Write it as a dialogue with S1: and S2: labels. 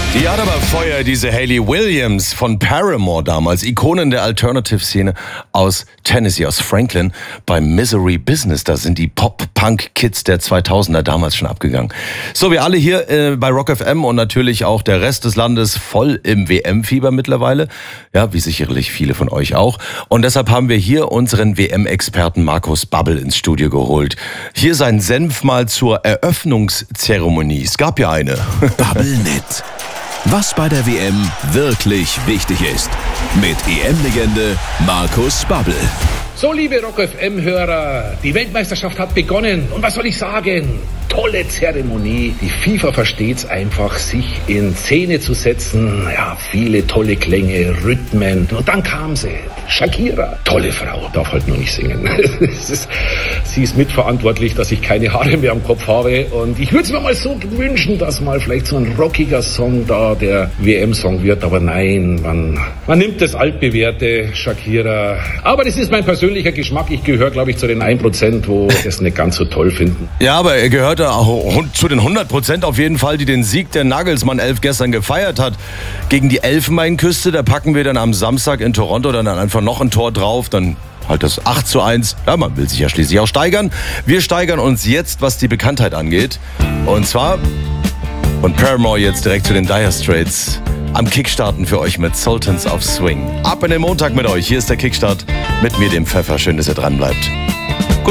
S1: Die hat aber Feuer, diese Hayley Williams von Paramore damals, Ikonin der Alternative-Szene aus Tennessee, aus Franklin, beim Misery Business. Da sind die Pop-Punk-Kids der 2000er damals schon abgegangen. So, wir alle hier bei Rock FM und natürlich auch der Rest des Landes voll im WM-Fieber mittlerweile. Ja, wie sicherlich viele von euch auch. Und deshalb haben wir hier unseren WM-Experten Markus Babbel ins Studio geholt. Hier sein Senf mal zur Eröffnungszeremonie. Es gab ja eine.
S2: Babbelnet. Was bei der WM wirklich wichtig ist. Mit EM-Legende Markus Babbel.
S3: So, liebe Rock FM-Hörer, die Weltmeisterschaft hat begonnen. Und was soll ich sagen? Tolle Zeremonie. Die FIFA versteht's einfach, sich in Szene zu setzen. Ja, viele tolle Klänge, Rhythmen. Und dann kam sie. Shakira. Tolle Frau. Darf halt nur nicht singen. Sie ist mitverantwortlich, dass ich keine Haare mehr am Kopf habe. Und ich würde es mir mal so wünschen, dass mal vielleicht so ein rockiger Song da der WM-Song wird. Aber nein, man nimmt das altbewährte Shakira. Aber das ist mein persönlicher Geschmack. Ich gehöre, glaube ich, zu den 1%, wo das nicht ganz so toll finden.
S1: Ja, aber er gehört auch zu den 100% auf jeden Fall, die den Sieg der Nagelsmann 11 gestern gefeiert hat. Gegen die Elfenbeinküste, da packen wir dann am Samstag in Toronto dann einfach noch ein Tor drauf, dann halt das 8:1. Ja, man will sich ja schließlich auch steigern. Wir steigern uns jetzt, was die Bekanntheit angeht. Und zwar von Paramore jetzt direkt zu den Dire Straits. Am Kickstarten für euch mit Sultans of Swing. Ab in den Montag mit euch. Hier ist der Kickstart mit mir, dem Pfeffer. Schön, dass ihr dran bleibt.